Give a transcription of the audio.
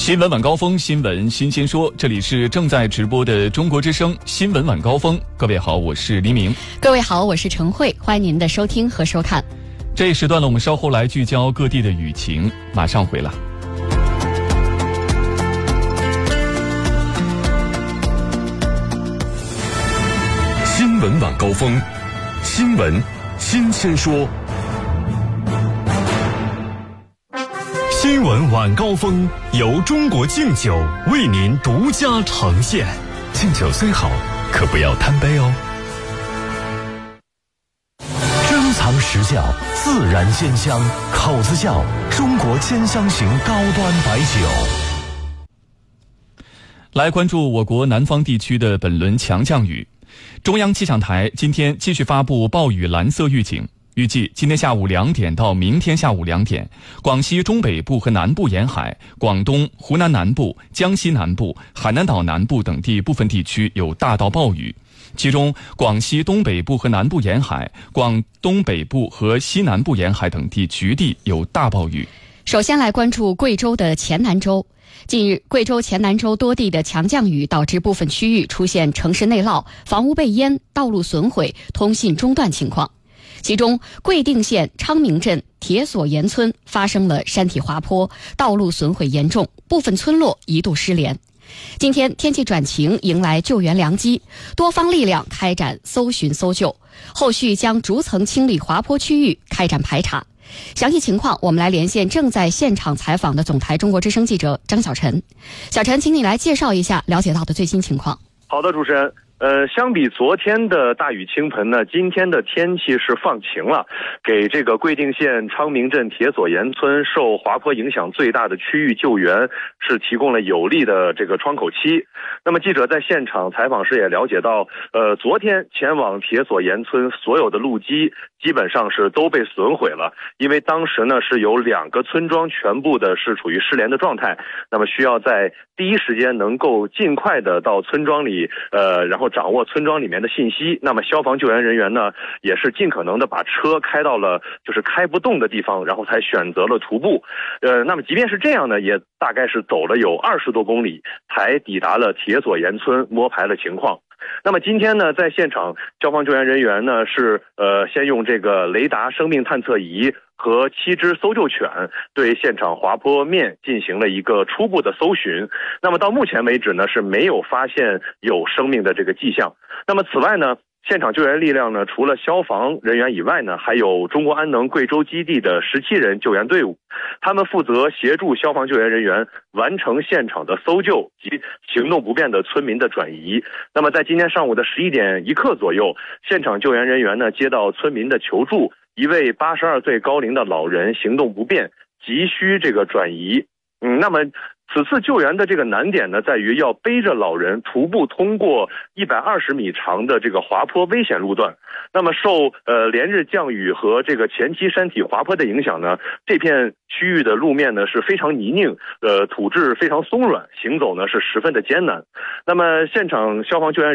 新闻晚高峰，新闻新鲜说，这里是正在直播的中国之声新闻晚高峰。各位好，我是黎明。 各位好，我是陈慧，欢迎您的收听和收看。 这一时段呢，我们稍后来聚焦各地的雨情，马上回来。 新闻晚高峰，新闻新鲜说。新闻晚高峰由中国敬酒为您独家呈现。敬酒虽好，可不要贪杯哦。珍藏实窖，自然鲜香，口子窖中国兼香型高端白酒。 来关注我国南方地区的本轮强降雨。中央气象台今天继续发布暴雨蓝色预警。预计今天下午2点到明天下午2点，广西中北部和南部沿海、广东、湖南南部、江西南部、海南岛南部等地部分地区有大到暴雨，其中广西东北部和南部沿海、广东北部和西南部沿海等地局地有大暴雨。 首先来关注贵州的黔南州。近日，贵州黔南州多地的强降雨导致部分区域出现城市内涝、房屋被淹、道路损毁、通信中断情况。其中，贵定县昌明镇铁索岩村发生了山体滑坡，道路损毁严重，部分村落一度失联。今天天气转晴，迎来救援良机，多方力量开展搜寻搜救，后续将逐层清理滑坡区域，开展排查。详细情况，我们来连线正在现场采访的总台中国之声记者张小晨。小晨，请你来介绍一下了解到的最新情况。 好的，主持人。相比昨天的大雨倾盆呢，今天的天气是放晴了，给这个贵定县昌明镇铁索岩村受滑坡影响最大的区域救援是提供了有利的这个窗口期。那么记者在现场采访时也了解到，昨天前往铁索岩村所有的路基基本上是都被损毁了，因为当时呢是有2个村庄全部的是处于失联的状态，那么需要在第一时间能够尽快的到村庄里，然后掌握村庄里面的信息。那么消防救援人员呢，也是尽可能的把车开到了就是开不动的地方，然后才选择了徒步。那么即便是这样呢，也大概是走了有20多公里，才抵达了铁索岩村摸排了情况。那么今天呢，在现场消防救援人员呢是先用这个雷达生命探测仪和7只搜救犬对现场滑坡面进行了一个初步的搜寻。那么到目前为止呢，是没有发现有生命的这个迹象。那么此外呢，现场救援力量呢，除了消防人员以外呢，还有中国安能贵州基地的17人救援队伍，他们负责协助消防救援人员完成现场的搜救及行动不便的村民的转移。那么在今天上午的11点1刻左右，现场救援人员呢接到村民的求助，一位82岁高龄的老人行动不便，急需这个转移。那么此次救援的这个难点呢，在于要背着老人徒步通过120米长的这个滑坡危险路段。那么受连日降雨和这个前期山体滑坡的影响呢，这片区域的路面呢是非常泥泞，土质非常松软，行走呢是十分的艰难。那么现场消防救援